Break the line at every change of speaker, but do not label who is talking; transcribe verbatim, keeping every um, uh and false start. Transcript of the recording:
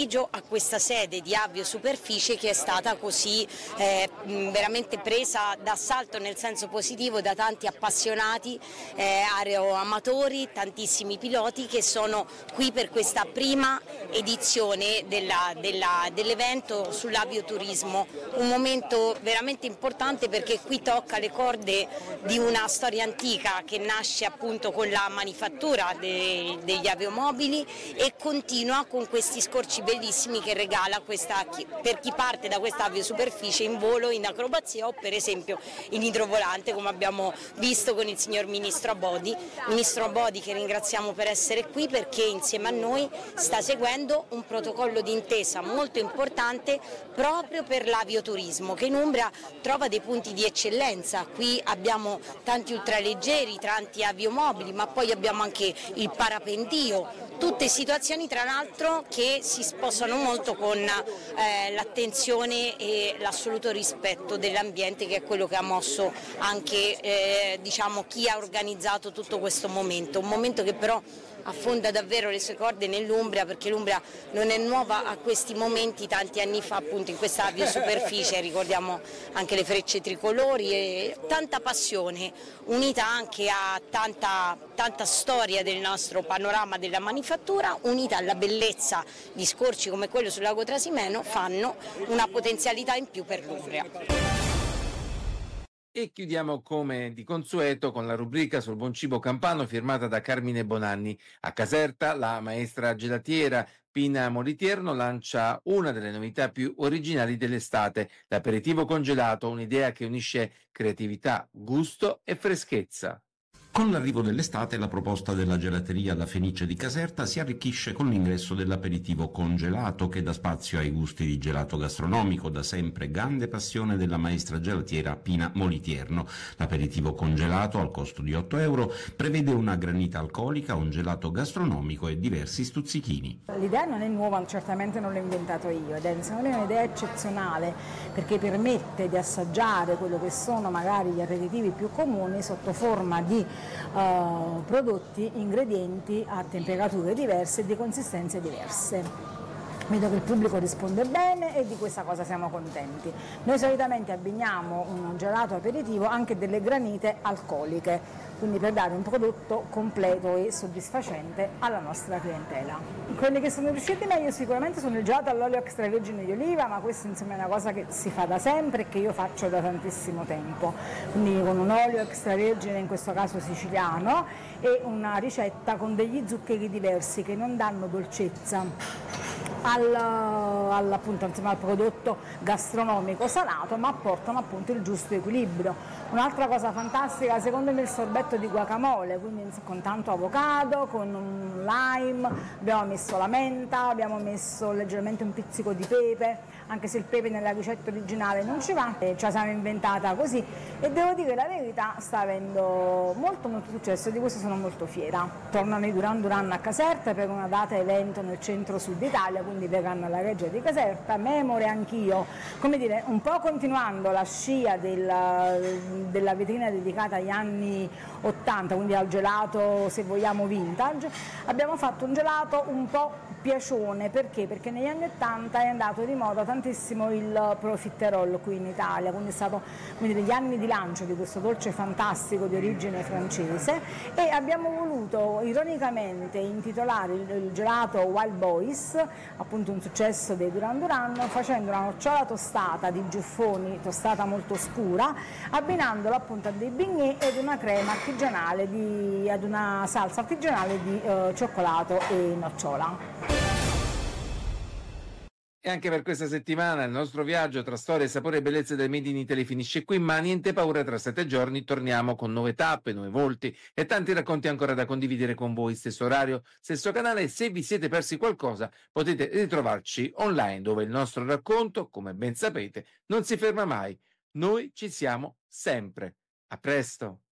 pomeriggio a questa sede di Aviosuperficie che è stata così eh, veramente presa d'assalto nel senso positivo da tanti appassionati, eh, aeroamatori, tantissimi piloti che sono qui per questa prima edizione della, della, dell'evento sull'avioturismo, un momento veramente importante perché qui tocca le corde di una storia antica che nasce appunto con la manifattura de, degli aviomobili e continua con questi scorci bellissimi che regala questa, per chi parte da questa aviosuperficie in volo, in acrobazia o per esempio in idrovolante, come abbiamo visto con il signor Ministro Abodi. Ministro Abodi, che ringraziamo per essere qui perché insieme a noi sta seguendo un protocollo d'intesa molto importante proprio per l'avioturismo che in Umbria trova dei punti di eccellenza. Qui abbiamo tanti ultraleggeri, tanti aviomobili, ma poi abbiamo anche il parapendio, tutte situazioni tra l'altro che si sposano molto con eh, l'attenzione e l'assoluto rispetto dell'ambiente, che è quello che ha mosso anche eh, diciamo, chi ha organizzato tutto questo momento, un momento che però affonda davvero le sue corde nell'Umbria, perché l'Umbria non è nuova a questi momenti. Tanti anni fa appunto in questa aviosuperficie ricordiamo anche le frecce tricolori e tanta passione unita anche a tanta, tanta storia del nostro panorama della manifattura, unita alla bellezza di scorci come quello sul lago Trasimeno, fanno una potenzialità in più per l'Umbria.
E chiudiamo come di consueto con la rubrica sul buon cibo campano firmata da Carmine Bonanni. A Caserta la maestra gelatiera Pina Molitierno lancia una delle novità più originali dell'estate, l'aperitivo congelato, un'idea che unisce creatività, gusto e freschezza.
Con l'arrivo dell'estate la proposta della gelateria La Fenice di Caserta si arricchisce con l'ingresso dell'aperitivo congelato che dà spazio ai gusti di gelato gastronomico, da sempre grande passione della maestra gelatiera Pina Molitierno. L'aperitivo congelato, al costo di otto euro, prevede una granita alcolica, un gelato gastronomico e diversi stuzzichini.
L'idea non è nuova, certamente non l'ho inventato io, ed è secondo me un'idea eccezionale perché permette di assaggiare quello che sono magari gli aperitivi più comuni sotto forma di Uh, prodotti, ingredienti a temperature diverse e di consistenze diverse. Vedo che il pubblico risponde bene e di questa cosa siamo contenti. Noi solitamente abbiniamo un gelato aperitivo anche delle granite alcoliche, quindi per dare un prodotto completo e soddisfacente alla nostra clientela. Quelli che sono riusciti meglio sicuramente sono il gelato all'olio extravergine di oliva, ma questa insomma è una cosa che si fa da sempre e che io faccio da tantissimo tempo, quindi con un olio extravergine, in questo caso siciliano, e una ricetta con degli zuccheri diversi che non danno dolcezza Al, al, appunto, insomma, al prodotto gastronomico salato, ma apportano appunto il giusto equilibrio. Un'altra cosa fantastica secondo me è il sorbetto di guacamole, quindi con tanto avocado, con un lime, abbiamo messo la menta, abbiamo messo leggermente un pizzico di pepe, anche se il pepe nella ricetta originale non ci va, e ce la siamo inventata così e devo dire la verità, sta avendo molto molto successo e di questo sono molto fiera. Tornano i Duran Duran a Caserta per una data evento nel centro-sud Italia, quindi verranno alla Reggia di Caserta, memore anch'io, come dire, un po' continuando la scia della, della vetrina dedicata agli anni ottanta, quindi al gelato se vogliamo vintage, abbiamo fatto un gelato un po' piacione. Perché? Perché negli anni ottanta è andato di moda tantissimo il profiterol qui in Italia, quindi è stato quindi, degli anni di lancio di questo dolce fantastico di origine francese, e abbiamo voluto ironicamente intitolare il, il gelato Wild Boys, appunto un successo dei Duran Duran, facendo una nocciola tostata di giuffoni, tostata molto scura, abbinandola appunto a dei bignè ed una crema artigianale, di, ad una salsa artigianale di eh, cioccolato e nocciola.
E anche per questa settimana il nostro viaggio tra storia, sapore e bellezza del Made in Italy finisce qui, ma niente paura, tra sette giorni torniamo con nuove tappe, nuovi volti e tanti racconti ancora da condividere con voi. Stesso orario, stesso canale, e se vi siete persi qualcosa potete ritrovarci online, dove il nostro racconto, come ben sapete, non si ferma mai. Noi ci siamo sempre. A presto!